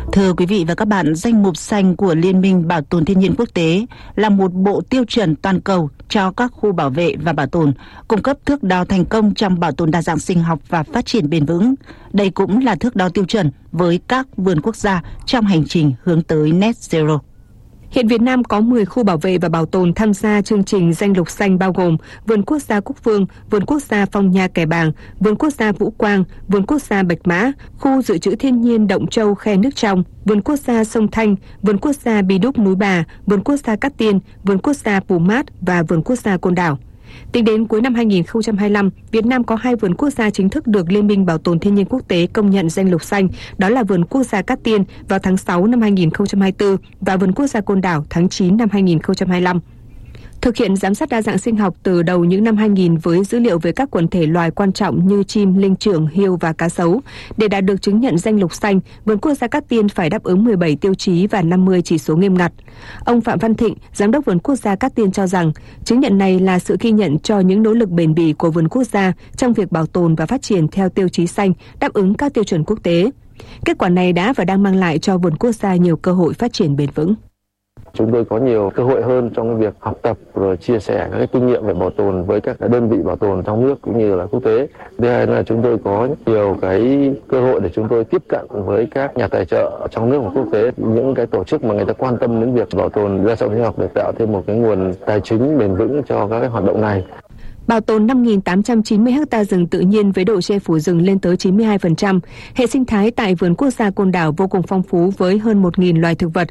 Thưa quý vị và các bạn, danh mục xanh của Liên minh Bảo tồn Thiên nhiên Quốc tế là một bộ tiêu chuẩn toàn cầu cho các khu bảo vệ và bảo tồn, cung cấp thước đo thành công trong bảo tồn đa dạng sinh học và phát triển bền vững. Đây cũng là thước đo tiêu chuẩn với các vườn quốc gia trong hành trình hướng tới Net Zero. Hiện Việt Nam có 10 khu bảo vệ và bảo tồn tham gia chương trình danh lục xanh, bao gồm Vườn Quốc gia Cúc Phương, Vườn Quốc gia Phong Nha Kẻ Bàng, Vườn Quốc gia Vũ Quang, Vườn Quốc gia Bạch Mã, Khu dự trữ thiên nhiên Động Châu Khe Nước Trong, Vườn Quốc gia Sông Thanh, Vườn Quốc gia Bi Đúc Núi Bà, Vườn Quốc gia Cát Tiên, Vườn Quốc gia Pù Mát và Vườn Quốc gia Côn Đảo. Tính đến cuối năm 2025, Việt Nam có 2 vườn quốc gia chính thức được Liên minh Bảo tồn Thiên nhiên Quốc tế công nhận danh lục xanh, đó là Vườn Quốc gia Cát Tiên vào tháng 6 năm 2024 và Vườn Quốc gia Côn Đảo tháng 9 năm 2025. Thực hiện giám sát đa dạng sinh học từ đầu những năm 2000 với dữ liệu về các quần thể loài quan trọng như chim, linh trưởng, hươu và cá sấu. Để đạt được chứng nhận danh lục xanh, Vườn Quốc gia Cát Tiên phải đáp ứng 17 tiêu chí và 50 chỉ số nghiêm ngặt. Ông Phạm Văn Thịnh, Giám đốc Vườn Quốc gia Cát Tiên cho rằng, chứng nhận này là sự ghi nhận cho những nỗ lực bền bỉ của vườn quốc gia trong việc bảo tồn và phát triển theo tiêu chí xanh, đáp ứng các tiêu chuẩn quốc tế. Kết quả này đã và đang mang lại cho vườn quốc gia nhiều cơ hội phát triển bền vững. Chúng tôi có nhiều cơ hội hơn trong việc học tập rồi chia sẻ các kinh nghiệm về bảo tồn với các đơn vị bảo tồn trong nước cũng như là quốc tế. Thứ hai là chúng tôi có nhiều cái cơ hội để chúng tôi tiếp cận với các nhà tài trợ trong nước và quốc tế, những cái tổ chức mà người ta quan tâm đến việc bảo tồn đa dạng sinh học để tạo thêm một cái nguồn tài chính bền vững cho các cái hoạt động này. Bảo tồn 5.890 ha rừng tự nhiên với độ che phủ rừng lên tới 92%. Hệ sinh thái tại Vườn Quốc gia Côn Đảo vô cùng phong phú với hơn 1.000 loài thực vật,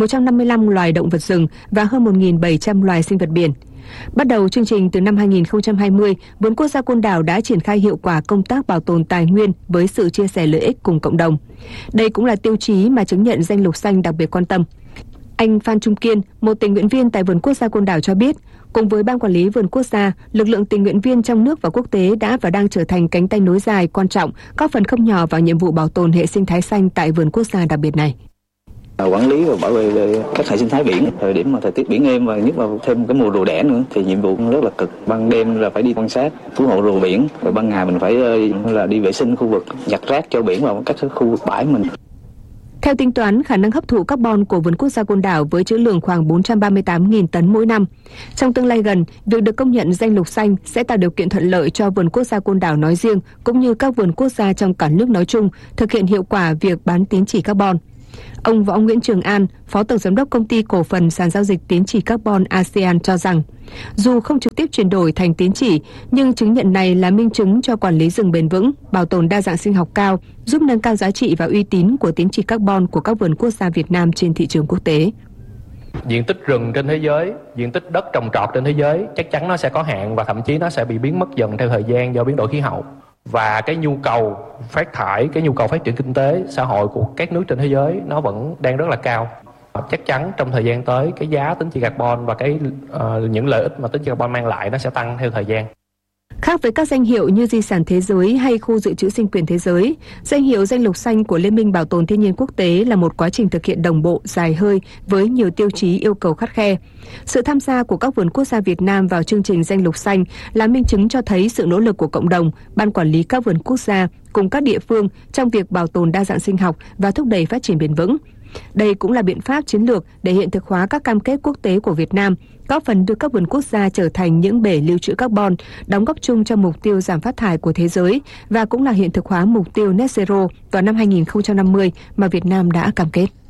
155 loài động vật rừng và hơn 1.700 loài sinh vật biển. Bắt đầu chương trình từ năm 2020, Vườn Quốc gia Côn Đảo đã triển khai hiệu quả công tác bảo tồn tài nguyên với sự chia sẻ lợi ích cùng cộng đồng. Đây cũng là tiêu chí mà chứng nhận danh lục xanh đặc biệt quan tâm. Anh Phan Trung Kiên, một tình nguyện viên tại Vườn Quốc gia Côn Đảo cho biết, cùng với Ban Quản lý Vườn Quốc gia, lực lượng tình nguyện viên trong nước và quốc tế đã và đang trở thành cánh tay nối dài quan trọng, góp phần không nhỏ vào nhiệm vụ bảo tồn hệ sinh thái xanh tại Vườn Quốc gia đặc biệt này. Quản lý và bảo vệ các hệ sinh thái biển, thời điểm mà thời tiết biển êm và nhất là thêm cái mùa rùa đẻ nữa thì nhiệm vụ rất là cực. Ban đêm là phải đi quan sát, cứu hộ rùa biển, rồi ban ngày mình phải là đi vệ sinh khu vực, nhặt rác cho biển vào các khu vực bãi mình. Theo tính toán, khả năng hấp thụ carbon của Vườn Quốc gia Côn Đảo với trữ lượng khoảng 438.000 tấn mỗi năm. Trong tương lai gần, việc được công nhận danh lục xanh sẽ tạo điều kiện thuận lợi cho Vườn Quốc gia Côn Đảo nói riêng, cũng như các vườn quốc gia trong cả nước nói chung, thực hiện hiệu quả việc bán tín chỉ carbon. Ông Võ Nguyễn Trường An, Phó Tổng Giám đốc Công ty Cổ phần Sàn giao dịch tín chỉ carbon ASEAN cho rằng, dù không trực tiếp chuyển đổi thành tín chỉ, nhưng chứng nhận này là minh chứng cho quản lý rừng bền vững, bảo tồn đa dạng sinh học cao, giúp nâng cao giá trị và uy tín của tín chỉ carbon của các vườn quốc gia Việt Nam trên thị trường quốc tế. Diện tích rừng trên thế giới, diện tích đất trồng trọt trên thế giới chắc chắn nó sẽ có hạn và thậm chí nó sẽ bị biến mất dần theo thời gian do biến đổi khí hậu. Và cái nhu cầu phát thải, cái nhu cầu phát triển kinh tế, xã hội của các nước trên thế giới nó vẫn đang rất là cao. Chắc chắn trong thời gian tới, cái giá tín chỉ carbon và những lợi ích mà tín chỉ carbon mang lại nó sẽ tăng theo thời gian. Khác với các danh hiệu như di sản thế giới hay khu dự trữ sinh quyền thế giới, danh hiệu danh lục xanh của Liên minh Bảo tồn Thiên nhiên Quốc tế là một quá trình thực hiện đồng bộ, dài hơi với nhiều tiêu chí yêu cầu khắt khe. Sự tham gia của các vườn quốc gia Việt Nam vào chương trình danh lục xanh là minh chứng cho thấy sự nỗ lực của cộng đồng, ban quản lý các vườn quốc gia cùng các địa phương trong việc bảo tồn đa dạng sinh học và thúc đẩy phát triển bền vững. Đây cũng là biện pháp chiến lược để hiện thực hóa các cam kết quốc tế của Việt Nam, góp phần đưa các vườn quốc gia trở thành những bể lưu trữ carbon, đóng góp chung cho mục tiêu giảm phát thải của thế giới và cũng là hiện thực hóa mục tiêu Net Zero vào năm 2050 mà Việt Nam đã cam kết.